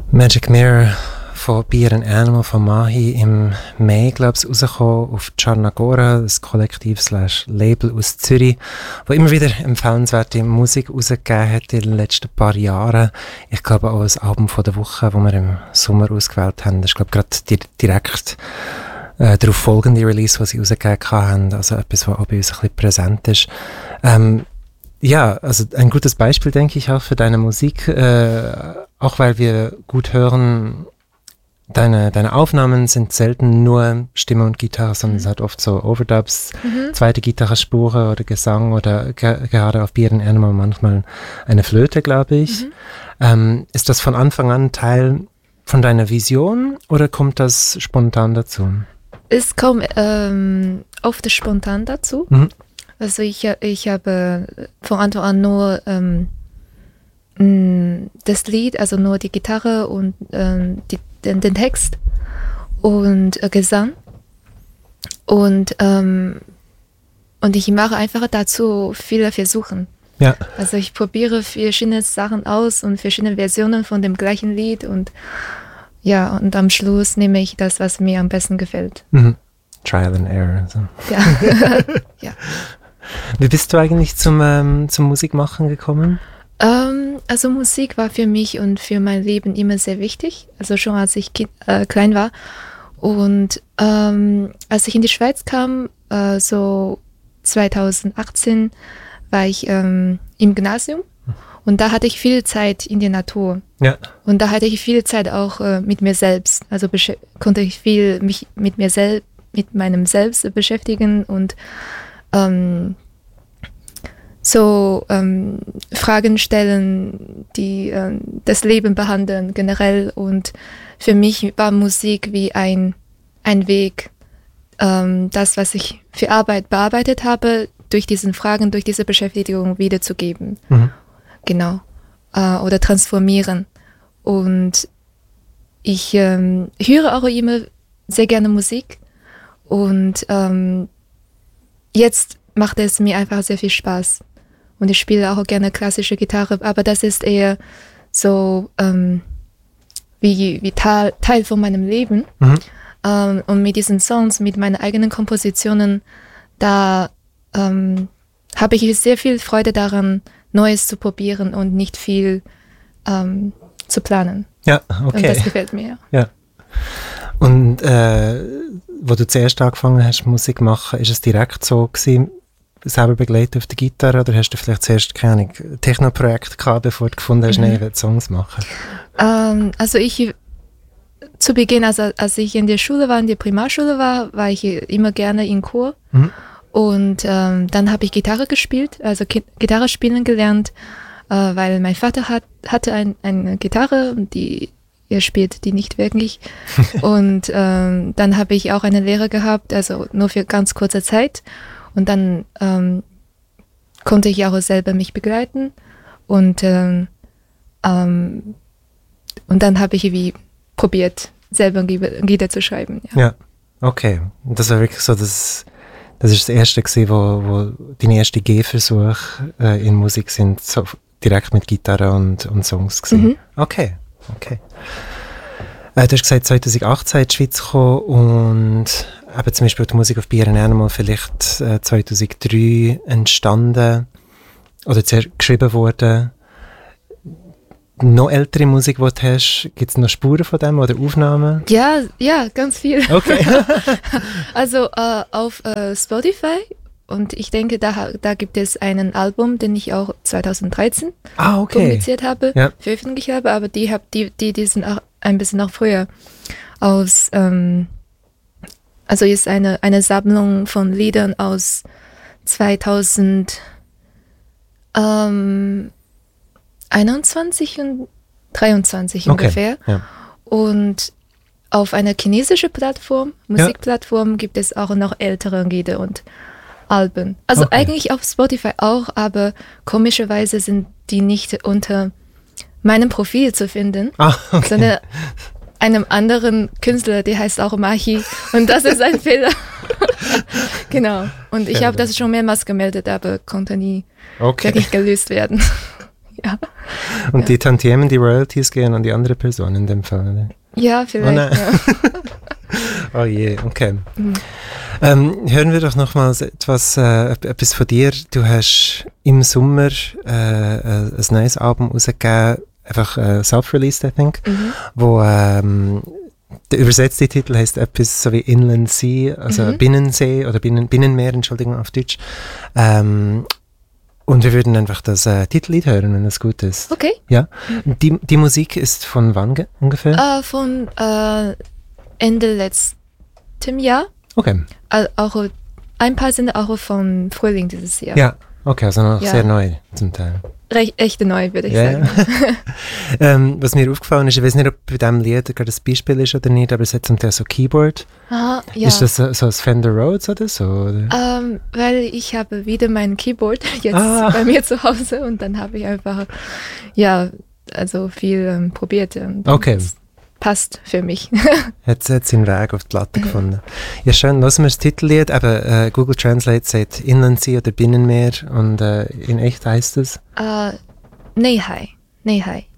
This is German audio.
Magic Mirror von Beer and Animal von Mahi im Mai, glaube ich, rausgekommen auf Czarnagora, das Kollektiv/Label aus Zürich, wo immer wieder empfehlenswerte Musik rausgegeben hat in den letzten paar Jahren. Ich glaube auch das Album von der Woche, das wir im Sommer ausgewählt haben, das ist, glaube ich, gerade direkt darauf folgende Release, die sie rausgegeben haben, also etwas, was auch bei uns ein bisschen präsent ist. Ja, also ein gutes Beispiel, denke ich, auch für deine Musik, auch weil wir gut hören, deine Aufnahmen sind selten nur Stimme und Gitarre, sondern es hat oft so Overdubs, zweite Gitarrenspuren oder Gesang oder gerade auf Beer and Animal manchmal eine Flöte, glaube ich. Ist das von Anfang an Teil von deiner Vision oder kommt das spontan dazu? Es kommt oft spontan dazu. Also ich habe von Anfang an nur das Lied, also nur die Gitarre und den Text und Gesang. Und ich mache einfach dazu viele Versuche. Ja. Also ich probiere verschiedene Sachen aus und verschiedene Versionen von dem gleichen Lied und ja, und am Schluss nehme ich das, was mir am besten gefällt. Trial and Error. So. Ja. Ja. Wie bist du eigentlich zum Musikmachen gekommen? Also Musik war für mich und für mein Leben immer sehr wichtig, also schon als ich klein war. Und als ich in die Schweiz kam, so 2018, war ich im Gymnasium und da hatte ich viel Zeit in der Natur. Ja. Und da hatte ich viel Zeit auch mit mir selbst, also konnte ich viel mich mit meinem Selbst beschäftigen und Fragen stellen, die das Leben behandeln generell. Und für mich war Musik wie ein Weg, das, was ich für Arbeit bearbeitet habe, durch diesen Fragen, durch diese Beschäftigung wiederzugeben. Genau. Oder transformieren. Und ich höre auch immer sehr gerne Musik. Und jetzt macht es mir einfach sehr viel Spaß. Und ich spiele auch gerne klassische Gitarre, aber das ist eher so wie Teil von meinem Leben. Und mit diesen Songs, mit meinen eigenen Kompositionen, da habe ich sehr viel Freude daran, Neues zu probieren und nicht viel zu planen. Ja, okay. Und das gefällt mir. Ja. Und wo du zuerst angefangen hast, Musik zu machen, ist es direkt so gewesen, selber begleitet auf der Gitarre, oder hast du vielleicht zuerst, keine Ahnung, Techno-Projekt gehabt, bevor du gefunden hast, nein, ich will Songs machen? Also ich, zu Beginn, als ich in der Schule war, in der Primarschule war ich immer gerne im Chor. Und dann habe ich Gitarre gespielt, also Gitarre spielen gelernt, weil mein Vater hatte eine Gitarre und er spielt die nicht wirklich. Und dann habe ich auch eine Lehre gehabt, also nur für ganz kurze Zeit. Und dann konnte ich auch selber mich begleiten. Und dann habe ich irgendwie probiert, selber Lieder zu schreiben. Ja, okay. Und das war wirklich so, das ist das erste gewesen, wo deine erste Gehversuche in Musik sind, so direkt mit Gitarre und Songs gewesen. Okay. Du hast gesagt, 2018 in die Schweiz gekommen und eben zum Beispiel die Musik auf Beer and Animal vielleicht 2003 entstanden oder zuerst geschrieben wurde. Noch ältere Musik, die du hast, gibt es noch Spuren von dem oder Aufnahmen? Ja, ganz viel. Okay. Also auf Spotify, und ich denke, da gibt es einen Album, den ich auch 2013 publiziert habe, veröffentlicht habe, aber die sind auch ein bisschen noch früher aus, also ist eine Sammlung von Liedern aus 2021 und 23 ungefähr. Ja. Und auf einer chinesischen Plattform, Musikplattform, gibt es auch noch ältere Lieder und Alben. Also eigentlich auf Spotify auch, aber komischerweise sind die nicht unter meinem Profil zu finden, sondern einem anderen Künstler, der heißt auch Mahi, und das ist ein Fehler. Genau. Und ich habe das schon mehrmals gemeldet, aber konnte nie wirklich gelöst werden. Ja. Und die Tantiemen, die Royalties gehen an die andere Person in dem Fall, oder? Ja, vielleicht. Oh je, okay. Hören wir doch nochmals etwas von dir. Du hast im Sommer ein neues Album rausgegeben, einfach self-released, I think, wo der übersetzte Titel heißt etwas so wie Inland Sea, also Binnensee oder Binnenmeer, Entschuldigung, auf Deutsch. Und wir würden einfach das Titellied hören, wenn das gut ist. Okay. Ja. Die Musik ist von wann ungefähr? Von Ende letztem Jahr. Okay. Auch ein paar sind auch von Frühling dieses Jahr. Ja, okay, also noch sehr neu zum Teil. Echte neu, würde ich sagen. Was mir aufgefallen ist, ich weiß nicht, ob bei diesem Lied gerade das Beispiel ist oder nicht, aber es hat zum Teil so Keyboard. Ja. Ist das so ein Fender Rhodes oder so? Oder? Weil ich habe wieder mein Keyboard jetzt bei mir zu Hause und dann habe ich einfach, viel probiert. Und okay. Passt für mich. Hat seinen Weg auf die Platte gefunden. Ja, schön. Lassen wir das Titellied. Eben, Google Translate sagt Inlandsee oder Binnenmeer und in echt heißt es? Neihai.